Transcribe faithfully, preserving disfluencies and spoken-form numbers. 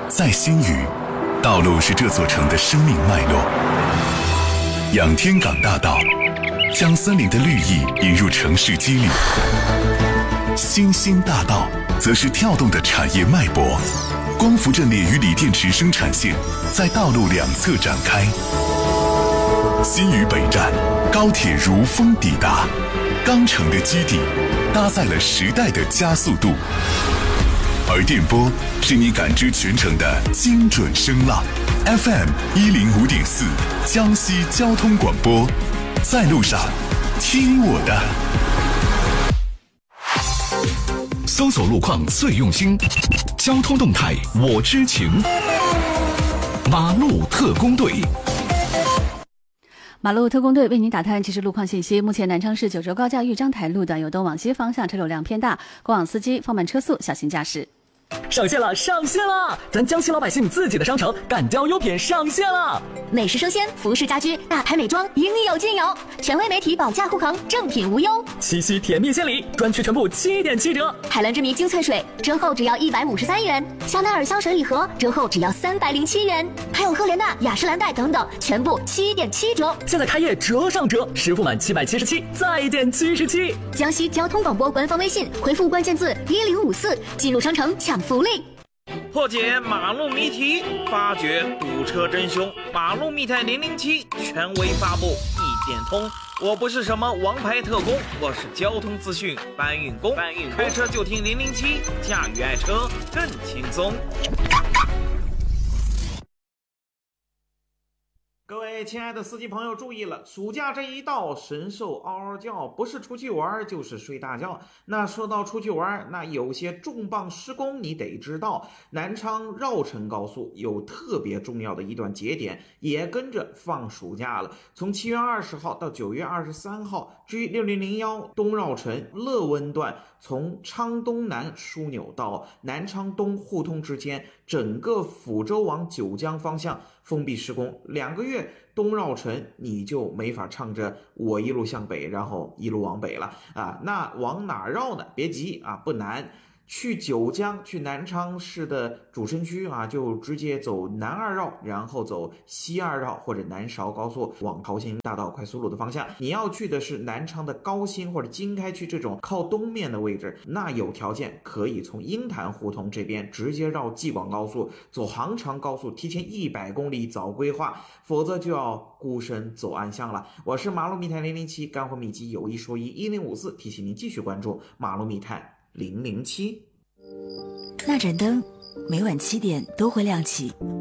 在新余，道路是这座城的生命脉络。仰天港大道将森林的绿意引入城市肌理，新兴大道则是跳动的产业脉搏。光伏阵列与锂电池生产线在道路两侧展开。新余北站，高铁如风抵达，钢城的基地搭载了时代的加速度，而电波是你感知全城的精准声浪。F M 一零五点四，江西交通广播，在路上听我的。 搜索路况最用心，交通动态我知情。马路特工队。 马路特工队为您打探即时路况信息。目前南昌市九州高架豫章台路段由东往西方向车流量偏大，过往司机放慢车速，小心驾驶。 上线了，上线了！咱江西老百姓自己的商城敢雕优品上线了， 美食生鲜、服饰家居、大牌美妆，应有尽有。权威媒体保驾护航，正品无忧。 七夕甜蜜献礼，专区全部七点七折。 海蓝之谜精粹水折后只要一百五十三元，香奈儿香水礼盒折后只要三百零七元，还有赫莲娜、雅诗兰黛等等，全部七点七折。 现在开业折上折，实付满七百七十七，再减七十七。 江西交通广播官方微信回复关键字一零五四，进入商城抢福利。 破解马路谜题，发掘堵车真凶。马路密探零零七权威发布，一点通。我不是什么王牌特工，我是交通资讯搬运工。搬运开车就听零零七，驾驭爱车更轻松。各位亲爱的司机朋友注意了，暑假这一到，神兽嗷嗷叫，不是出去玩就是睡大觉。那说到出去玩，那有些重磅施工你得知道。南昌绕城高速有特别重要的一段节点也跟着放暑假了，从七月二十号到九月二十三号 G 六零零一东绕城乐温段，从昌东南枢纽到南昌东互通之间，整个抚州往九江方向封闭施工，两个月东绕城你就没法唱着我一路向北，然后一路往北了啊。那往哪绕呢？别急啊，不难。去九江，去南昌市的主城区啊，就直接走南二绕，然后走西二绕或者南韶高速往桃兴大道快速路的方向。你要去的是南昌的高新或者经开区这种靠东面的位置，那有条件可以从鹰潭胡同这边直接绕济广高速，走杭长高速，提前一百公里早规划，否则就要孤身走暗巷了。我是马路密探零零七，干货秘籍有一说一，一零五四提醒您继续关注马路密探零零七。 那盏灯每晚七点都会亮起，